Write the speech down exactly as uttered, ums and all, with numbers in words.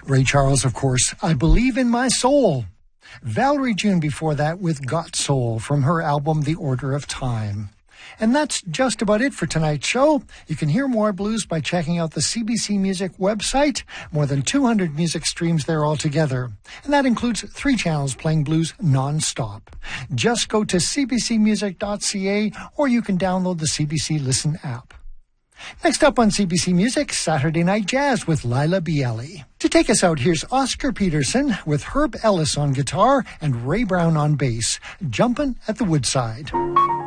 Ray Charles, of course, I Believe in My Soul. Valerie June before that with Got Soul from her album The Order of Time. And that's just about it for tonight's show. You can hear more blues by checking out the C B C Music website. More than two hundred music streams there altogether. And that includes three channels playing blues non-stop. Just go to c b c music dot c a or you can download the C B C Listen app. Next up on C B C Music, Saturday Night Jazz with Lila Bialy. To take us out, here's Oscar Peterson with Herb Ellis on guitar and Ray Brown on bass, Jumpin' at the Woodside.